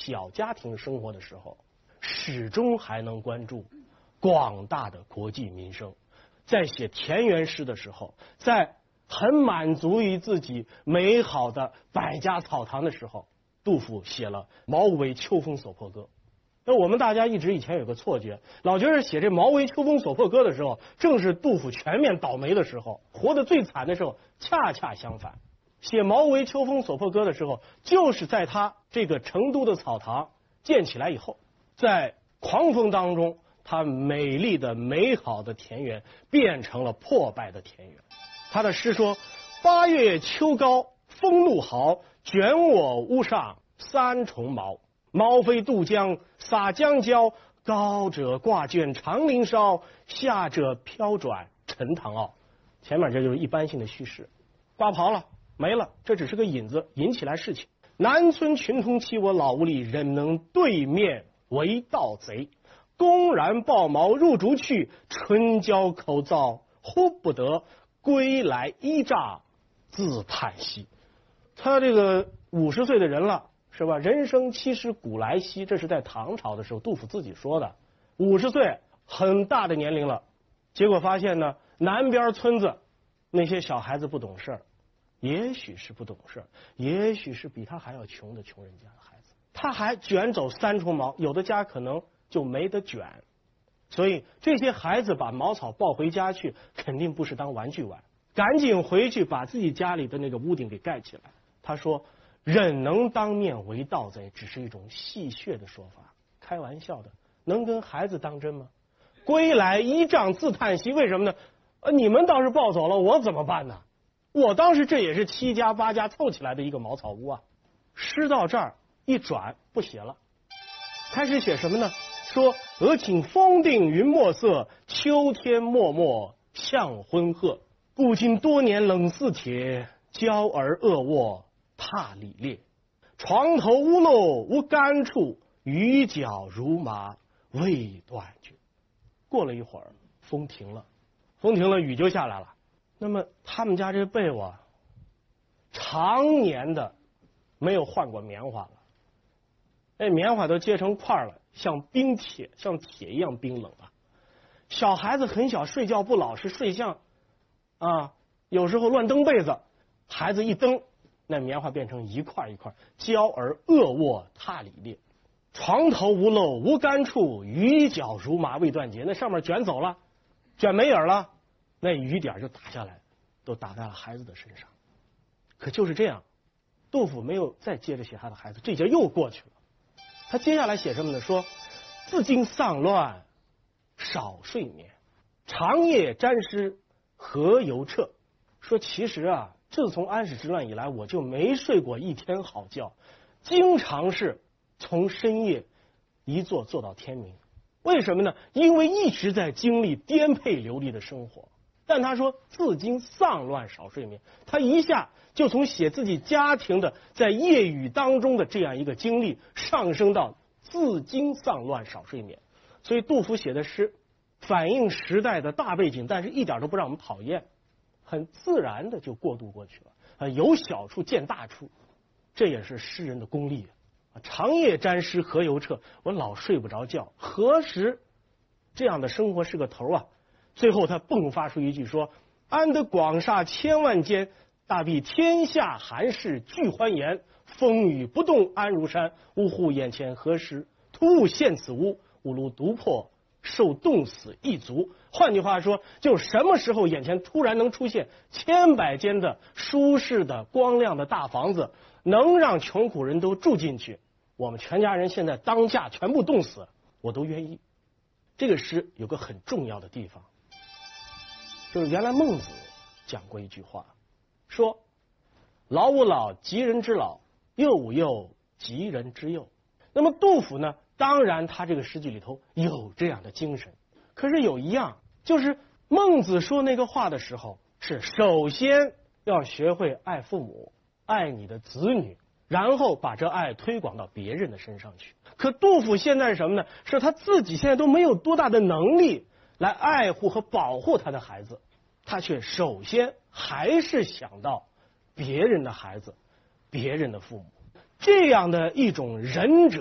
小家庭生活的时候，始终还能关注广大的国计民生。在写田园诗的时候，在很满足于自己美好的百家草堂的时候，杜甫写了《毛无为秋风所破歌》。那我们大家一直以前有个错觉，老觉得写这《毛无为秋风所破歌》的时候，正是杜甫全面倒霉的时候，活得最惨的时候。恰恰相反，写《毛无为秋风所破歌》的时候，就是在他这个成都的草堂建起来以后，在狂风当中，他美丽的美好的田园变成了破败的田园。他的诗说：“8月秋高风怒号，卷我屋上三重茅。茅飞渡江洒江郊，高者挂卷长林梢，下者飘转沉塘坳。”前面这就是一般性的叙事，挂袍了没了，这只是个引子，引起来事情。南村群童欺我老屋里，忍能对面为盗贼。公然抱茅入竹去，春交口燥呼不得，归来依诈自叹息。他这个50岁的人了，是吧？人生七十古来稀，这是在唐朝的时候杜甫自己说的。50岁很大的年龄了，结果发现呢，南边村子那些小孩子不懂事儿，也许是不懂事儿，也许是比他还要穷的穷人家的孩子，他还卷走3重茅，有的家可能就没得卷。所以这些孩子把茅草抱回家去，肯定不是当玩具玩，赶紧回去把自己家里的那个屋顶给盖起来。他说忍能当面为盗贼，只是一种戏谑的说法，开玩笑的，能跟孩子当真吗？归来依仗自叹息，为什么呢？你们倒是抱走了，我怎么办呢？我当时这也是7家8家凑起来的一个茅草屋啊。诗到这儿一转不写了，开始写什么呢？说俄顷风定云墨色，秋天漠漠向昏壑。故今多年冷似铁，娇儿恶卧踏里裂。床头屋漏无干处，雨脚如麻未断绝。过了一会儿，风停了，雨就下来了。那么他们家这被窝常年的没有换过棉花了，那棉花都结成块了，像冰铁，像铁一样冰冷啊。小孩子很小，睡觉不老实，睡相有时候乱蹬被子，孩子一蹬，那棉花变成一块一块，娇儿恶卧踏里裂。床头无漏无干处，雨脚如麻未断节。那上面卷走了，卷没影了，那雨点就打下来，都打在了孩子的身上。可就是这样，杜甫没有再接着写他的孩子，这节又过去了。他接下来写什么呢？说自经丧乱少睡眠，长夜沾湿何由彻。说其实自从安史之乱以来，我就没睡过一天好觉，经常是从深夜一坐到天明。为什么呢？因为一直在经历颠沛流离的生活。但他说自经丧乱少睡眠，他一下就从写自己家庭的在夜雨当中的这样一个经历，上升到自经丧乱少睡眠。所以杜甫写的诗反映时代的大背景，但是一点都不让我们讨厌，很自然的就过渡过去了。由小处见大处，这也是诗人的功力。长夜沾湿何由彻，我老睡不着觉，何时这样的生活是个头啊？最后他迸发出一句说：安得广厦千万间，大庇天下寒士俱欢颜。风雨不动安如山，呜呼眼前何时突兀现此屋，吾庐独破受冻死一族。换句话说，就什么时候眼前突然能出现千百间的舒适的光亮的大房子，能让穷苦人都住进去，我们全家人现在当下全部冻死，我都愿意。这个诗有个很重要的地方，就是原来孟子讲过一句话，说老吾老及人之老，幼吾幼及人之幼。那么杜甫呢，当然他这个诗句里头有这样的精神，可是有一样，就是孟子说那个话的时候，是首先要学会爱父母，爱你的子女，然后把这爱推广到别人的身上去。可杜甫现在是什么呢？是他自己现在都没有多大的能力来爱护和保护他的孩子，他却首先还是想到别人的孩子，别人的父母。这样的一种仁者